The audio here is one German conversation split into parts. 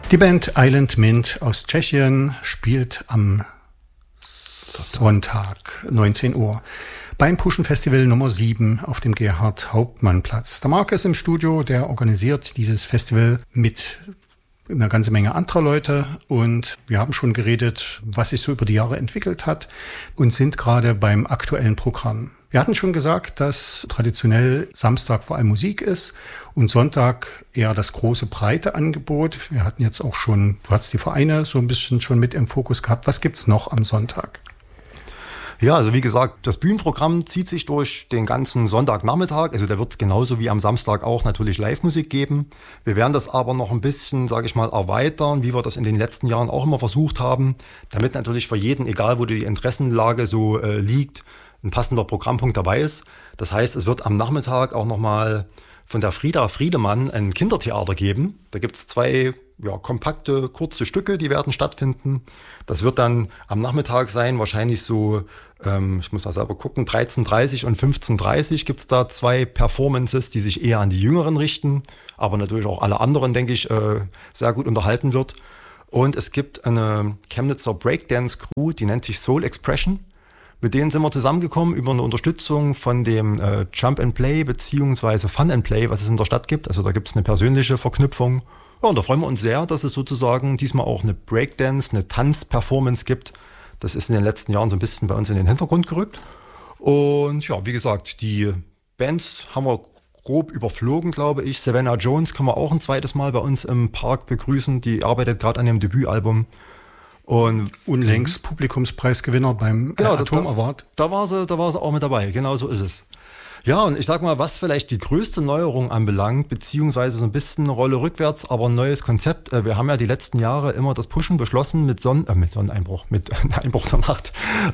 Die Band Island Mint aus Tschechien spielt am Sonntag 19 Uhr beim Pushen Festival Nummer 7 auf dem Gerhard-Hauptmann-Platz. Der Marc ist im Studio, der organisiert dieses Festival mit eine ganze Menge anderer Leute und wir haben schon geredet, was sich so über die Jahre entwickelt hat und sind gerade beim aktuellen Programm. Wir hatten schon gesagt, dass traditionell Samstag vor allem Musik ist und Sonntag eher das große, breite Angebot. Wir hatten jetzt auch schon, du hast die Vereine so ein bisschen schon mit im Fokus gehabt. Was gibt's noch am Sonntag? Ja, also wie gesagt, das Bühnenprogramm zieht sich durch den ganzen Sonntagnachmittag. Also da wird es genauso wie am Samstag auch natürlich Live-Musik geben. Wir werden das aber noch ein bisschen, sage ich mal, erweitern, wie wir das in den letzten Jahren auch immer versucht haben, damit natürlich für jeden, egal wo die Interessenlage so liegt, ein passender Programmpunkt dabei ist. Das heißt, es wird am Nachmittag auch nochmal von der Frieda Friedemann ein Kindertheater geben. Da gibt es 2 kompakte, kurze Stücke, die werden stattfinden. Das wird dann am Nachmittag sein, wahrscheinlich so, ich muss da selber gucken, 13:30 und 15:30 gibt es da 2 Performances, die sich eher an die Jüngeren richten, aber natürlich auch alle anderen, denke ich, sehr gut unterhalten wird. Und es gibt eine Chemnitzer Breakdance-Crew, die nennt sich Soul Expression. Mit denen sind wir zusammengekommen über eine Unterstützung von dem Jump and Play beziehungsweise Fun and Play, was es in der Stadt gibt. Also da gibt es eine persönliche Verknüpfung. Ja, und da freuen wir uns sehr, dass es sozusagen diesmal auch eine Breakdance, eine Tanzperformance gibt. Das ist in den letzten Jahren so ein bisschen bei uns in den Hintergrund gerückt. Und ja, wie gesagt, die Bands haben wir grob überflogen, glaube ich. Savannah Jones können wir auch ein zweites Mal bei uns im Park begrüßen. Die arbeitet gerade an dem Debütalbum. Und unlängst Publikumspreisgewinner beim Atom Award. Da war sie auch mit dabei, genau so ist es. Ja, und ich sag mal, was vielleicht die größte Neuerung anbelangt, beziehungsweise so ein bisschen eine Rolle rückwärts, aber ein neues Konzept. Wir haben ja die letzten Jahre immer das Pushen beschlossen mit Sonneneinbruch, mit Einbruch der Nacht,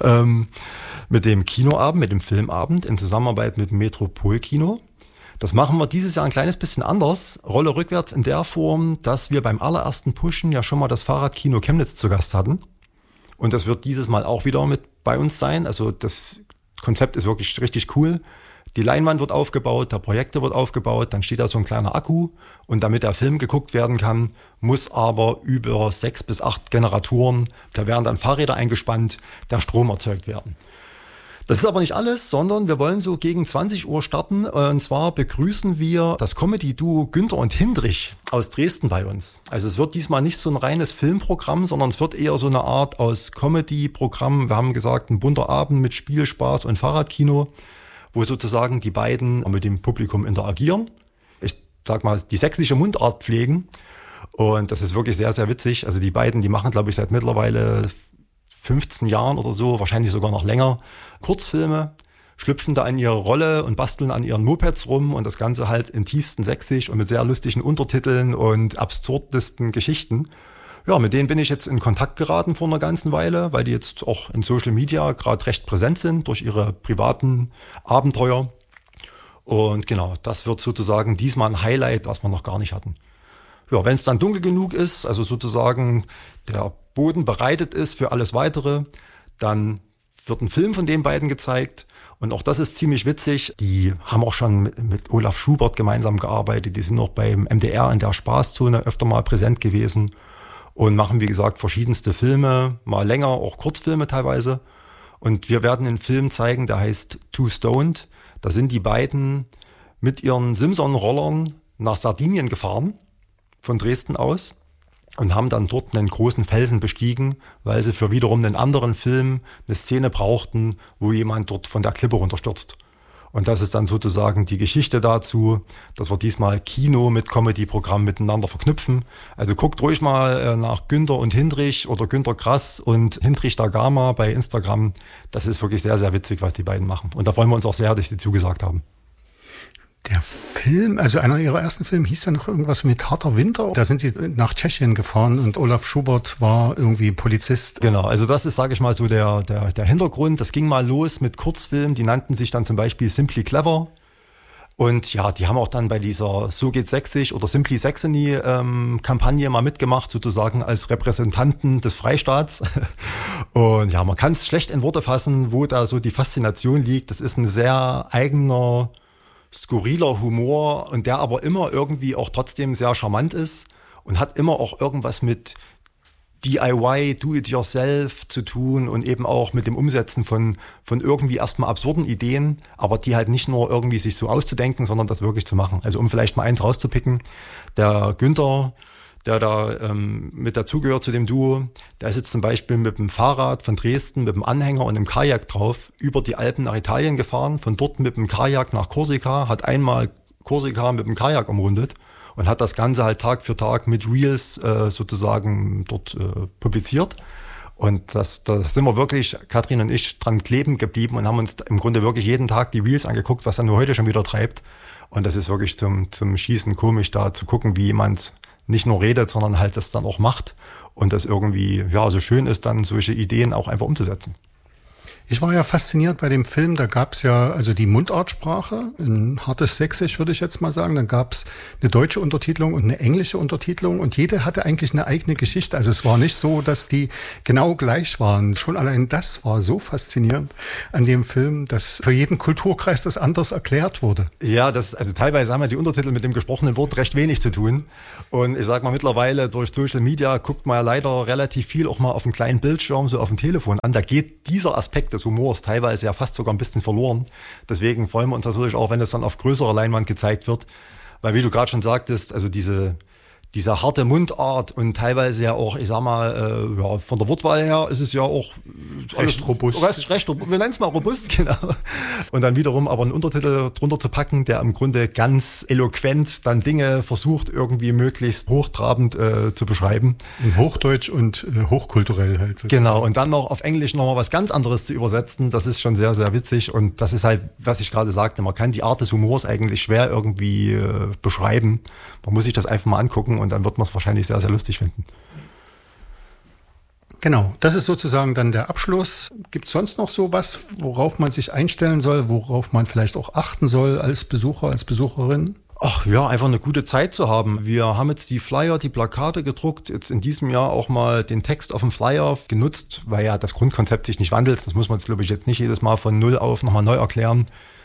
mit dem Kinoabend, mit dem Filmabend in Zusammenarbeit mit Metropolkino. Das machen wir dieses Jahr ein kleines bisschen anders. Rolle rückwärts in der Form, dass wir beim allerersten Pushen ja schon mal das Fahrradkino Chemnitz zu Gast hatten. Und das wird dieses Mal auch wieder mit bei uns sein. Also das Konzept ist wirklich richtig cool. Die Leinwand wird aufgebaut, der Projektor wird aufgebaut, dann steht da so ein kleiner Akku. Und damit der Film geguckt werden kann, muss aber über 6 bis 8 Generatoren, da werden dann Fahrräder eingespannt, der Strom erzeugt werden. Das ist aber nicht alles, sondern wir wollen so gegen 20 Uhr starten. Und zwar begrüßen wir das Comedy-Duo Günther und Hindrich aus Dresden bei uns. Also es wird diesmal nicht so ein reines Filmprogramm, sondern es wird eher so eine Art aus Comedy-Programm. Wir haben gesagt, ein bunter Abend mit Spiel, Spaß und Fahrradkino, wo sozusagen die beiden mit dem Publikum interagieren. Ich sag mal, die sächsische Mundart pflegen. Und das ist wirklich sehr, sehr witzig. Also die beiden, die machen, glaube ich, seit mittlerweile 15 Jahren oder so, wahrscheinlich sogar noch länger, Kurzfilme, schlüpfen da in ihre Rolle und basteln an ihren Mopeds rum und das Ganze halt im tiefsten Sächsisch und mit sehr lustigen Untertiteln und absurdesten Geschichten. Ja, mit denen bin ich jetzt in Kontakt geraten vor einer ganzen Weile, weil die jetzt auch in Social Media gerade recht präsent sind durch ihre privaten Abenteuer. Und genau, das wird sozusagen diesmal ein Highlight, was wir noch gar nicht hatten. Ja, wenn es dann dunkel genug ist, also sozusagen der Boden bereitet ist für alles Weitere, dann wird ein Film von den beiden gezeigt. Und auch das ist ziemlich witzig. Die haben auch schon mit Olaf Schubert gemeinsam gearbeitet. Die sind auch beim MDR in der Spaßzone öfter mal präsent gewesen und machen, wie gesagt, verschiedenste Filme, mal länger, auch Kurzfilme teilweise. Und wir werden einen Film zeigen, der heißt Too Stoned. Da sind die beiden mit ihren Simson-Rollern nach Sardinien gefahren, von Dresden aus, und haben dann dort einen großen Felsen bestiegen, weil sie für wiederum einen anderen Film eine Szene brauchten, wo jemand dort von der Klippe runterstürzt. Und das ist dann sozusagen die Geschichte dazu, dass wir diesmal Kino mit Comedy-Programm miteinander verknüpfen. Also guckt ruhig mal nach Günther und Hindrich oder Günther Grass und Hindrich da Gama bei Instagram. Das ist wirklich sehr, sehr witzig, was die beiden machen. Und da freuen wir uns auch sehr, dass sie zugesagt haben. Der Film, also einer ihrer ersten Filme hieß ja noch irgendwas mit Harter Winter. Da sind sie nach Tschechien gefahren und Olaf Schubert war irgendwie Polizist. Genau, also das ist, sage ich mal, so der Hintergrund. Das ging mal los mit Kurzfilmen, die nannten sich dann zum Beispiel Simply Clever. Und ja, die haben auch dann bei dieser So geht Sächsisch oder Simply Saxony Kampagne mal mitgemacht, sozusagen als Repräsentanten des Freistaats. Und ja, man kann es schlecht in Worte fassen, wo da so die Faszination liegt. Das ist ein sehr eigener, skurriler Humor und der aber immer irgendwie auch trotzdem sehr charmant ist. und hat immer auch irgendwas mit DIY, Do-it-yourself zu tun und eben auch mit dem Umsetzen von irgendwie erstmal absurden Ideen, aber die halt nicht nur irgendwie sich so auszudenken, sondern das wirklich zu machen. Also um vielleicht mal eins rauszupicken, der Günther, der da mit dazugehört zu dem Duo, der ist jetzt zum Beispiel mit dem Fahrrad von Dresden, mit dem Anhänger und dem Kajak drauf, über die Alpen nach Italien gefahren, von dort mit dem Kajak nach Korsika, hat einmal Korsika mit dem Kajak umrundet und hat das Ganze halt Tag für Tag mit Reels sozusagen dort publiziert. Und da sind wir wirklich, Katrin und ich, dran kleben geblieben und haben uns im Grunde wirklich jeden Tag die Reels angeguckt, was er nur heute schon wieder treibt. Und das ist wirklich zum Schießen komisch, da zu gucken, wie jemand nicht nur redet, sondern halt das dann auch macht und das irgendwie so schön ist, dann solche Ideen auch einfach umzusetzen. Ich war ja fasziniert bei dem Film, da gab's ja also die Mundartsprache, ein hartes Sächsisch würde ich jetzt mal sagen, dann gab's eine deutsche Untertitelung und eine englische Untertitelung und jede hatte eigentlich eine eigene Geschichte. Also es war nicht so, dass die genau gleich waren. Schon allein das war so faszinierend an dem Film, dass für jeden Kulturkreis das anders erklärt wurde. Ja, also teilweise haben ja die Untertitel mit dem gesprochenen Wort recht wenig zu tun. Und ich sag mal, mittlerweile durch Social Media guckt man ja leider relativ viel auch mal auf einem kleinen Bildschirm, so auf dem Telefon an. Da geht dieser Aspekt des Humors teilweise ja fast sogar ein bisschen verloren. Deswegen freuen wir uns natürlich auch, wenn es dann auf größerer Leinwand gezeigt wird. Weil wie du gerade schon sagtest, also diese harte Mundart und teilweise ja auch, ich sag mal, von der Wortwahl her ist es ja auch recht robust. Wir nennen es mal robust, genau. Und dann wiederum aber einen Untertitel drunter zu packen, der im Grunde ganz eloquent dann Dinge versucht, irgendwie möglichst hochtrabend zu beschreiben. In Hochdeutsch und hochkulturell halt. Sozusagen. Genau, und dann noch auf Englisch nochmal was ganz anderes zu übersetzen, das ist schon sehr, sehr witzig. Und das ist halt, was ich gerade sagte, man kann die Art des Humors eigentlich schwer irgendwie beschreiben. Man muss sich das einfach mal angucken. Und dann wird man es wahrscheinlich sehr, sehr lustig finden. Genau, das ist sozusagen dann der Abschluss. Gibt es sonst noch so was, worauf man sich einstellen soll, worauf man vielleicht auch achten soll als Besucher, als Besucherin? Ach ja, einfach eine gute Zeit zu haben. Wir haben jetzt die Flyer, die Plakate gedruckt, jetzt in diesem Jahr auch mal den Text auf dem Flyer genutzt, weil ja das Grundkonzept sich nicht wandelt. Das muss man jetzt, glaube ich, jetzt nicht jedes Mal von Null auf nochmal neu erklären.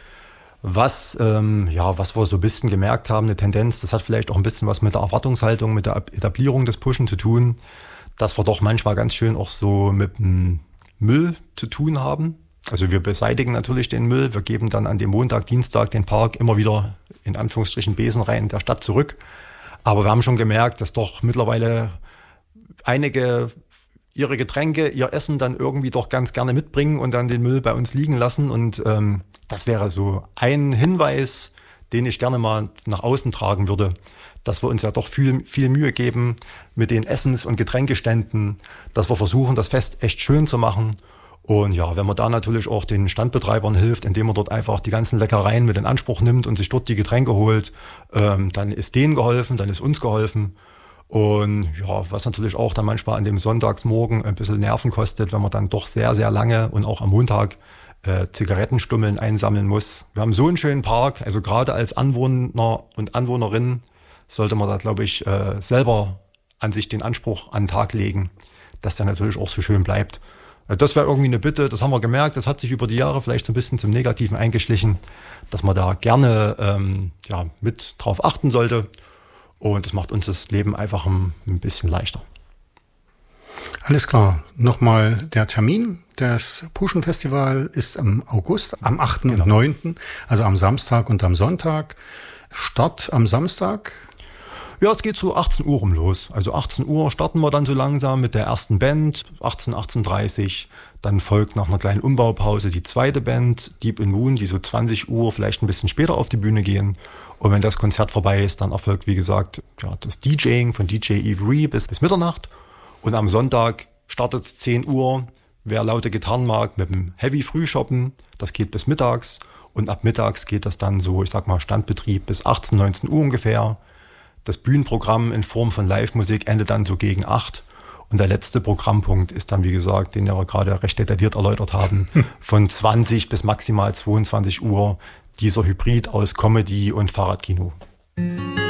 Was wir so ein bisschen gemerkt haben, eine Tendenz, das hat vielleicht auch ein bisschen was mit der Erwartungshaltung, mit der Etablierung des Pushen zu tun, dass wir doch manchmal ganz schön auch so mit dem Müll zu tun haben. Also wir beseitigen natürlich den Müll, wir geben dann an dem Montag, Dienstag den Park immer wieder in Anführungsstrichen Besenreihen der Stadt zurück. Aber wir haben schon gemerkt, dass doch mittlerweile einige ihre Getränke, ihr Essen dann irgendwie doch ganz gerne mitbringen und dann den Müll bei uns liegen lassen. Und das wäre so ein Hinweis, den ich gerne mal nach außen tragen würde, dass wir uns ja doch viel Mühe geben mit den Essens- und Getränkeständen, dass wir versuchen, das Fest echt schön zu machen. Und ja, wenn man da natürlich auch den Standbetreibern hilft, indem man dort einfach die ganzen Leckereien mit in Anspruch nimmt und sich dort die Getränke holt, dann ist denen geholfen, dann ist uns geholfen. Und ja, was natürlich auch dann manchmal an dem Sonntagsmorgen ein bisschen Nerven kostet, wenn man dann doch sehr, sehr lange und auch am Montag Zigarettenstummeln einsammeln muss. Wir haben so einen schönen Park, also gerade als Anwohner und Anwohnerin sollte man da, glaube ich, selber an sich den Anspruch an den Tag legen, dass der natürlich auch so schön bleibt. Das wäre irgendwie eine Bitte, das haben wir gemerkt, das hat sich über die Jahre vielleicht so ein bisschen zum Negativen eingeschlichen, dass man da gerne mit drauf achten sollte. Und das macht uns das Leben einfach ein bisschen leichter. Alles klar. Nochmal der Termin. Das Puschen-Festival ist im August, am 8. und 9., also am Samstag und am Sonntag. Start am Samstag. Ja, es geht so 18 Uhr rum los. Also 18 Uhr starten wir dann so langsam mit der ersten Band, 18:30. Dann folgt nach einer kleinen Umbaupause die zweite Band, Deep in Moon, die so 20 Uhr vielleicht ein bisschen später auf die Bühne gehen. Und wenn das Konzert vorbei ist, dann erfolgt, wie gesagt, das DJing von DJ Avery bis Mitternacht. Und am Sonntag startet es 10 Uhr. Wer laute Gitarren mag, mit dem Heavy Frühshoppen, das geht bis mittags. Und ab mittags geht das dann so, ich sag mal, Standbetrieb bis 18, 19 Uhr ungefähr. Das Bühnenprogramm in Form von Live-Musik endet dann so gegen 8. Und der letzte Programmpunkt ist dann, wie gesagt, den wir gerade recht detailliert erläutert haben, von 20 bis maximal 22 Uhr dieser Hybrid aus Comedy und Fahrradkino.